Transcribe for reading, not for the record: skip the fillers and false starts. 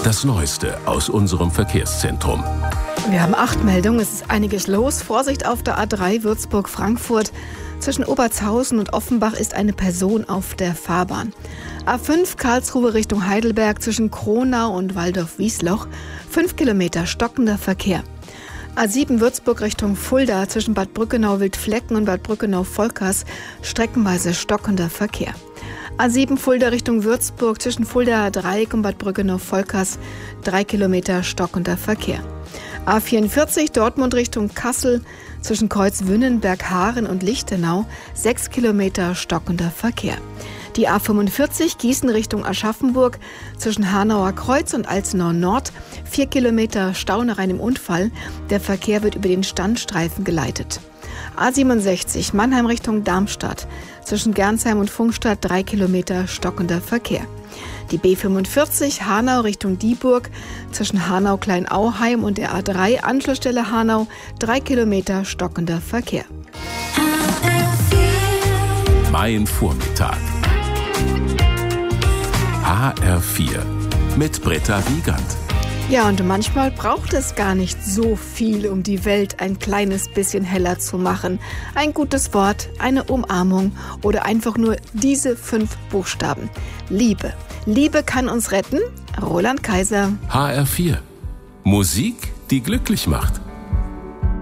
Das Neueste aus unserem Verkehrszentrum. Wir haben 8 Meldungen, es ist einiges los. Vorsicht auf der A3 Würzburg-Frankfurt. Zwischen Obertshausen und Offenbach ist eine Person auf der Fahrbahn. A5 Karlsruhe Richtung Heidelberg zwischen Kronau und Waldorf-Wiesloch. 5 Kilometer stockender Verkehr. A7 Würzburg Richtung Fulda zwischen Bad Brückenau-Wildflecken und Bad Brückenau-Volkers streckenweise stockender Verkehr. A7 Fulda Richtung Würzburg zwischen Fuldaer Dreieck und Bad Brückenau-Volkers 3 Kilometer stockender Verkehr. A44 Dortmund Richtung Kassel zwischen Kreuzwünnen, Berghaaren und Lichtenau 6 Kilometer stockender Verkehr. Die A45 Gießen Richtung Aschaffenburg zwischen Hanauer Kreuz und Alzenau Nord 4 Kilometer Stau nach einem Unfall. Der Verkehr wird über den Standstreifen geleitet. A67 Mannheim Richtung Darmstadt zwischen Gernsheim und Pfungstadt 3 Kilometer stockender Verkehr. Die B45 Hanau Richtung Dieburg zwischen Hanau-Kleinauheim und der A3 Anschlussstelle Hanau 3 Kilometer stockender Verkehr. Mein Vormittag. HR4 mit Britta Wiegand. Ja, und manchmal braucht es gar nicht so viel, um die Welt ein kleines bisschen heller zu machen. Ein gutes Wort, eine Umarmung oder einfach nur diese 5 Buchstaben. Liebe. Liebe kann uns retten. Roland Kaiser. HR4. Musik, die glücklich macht.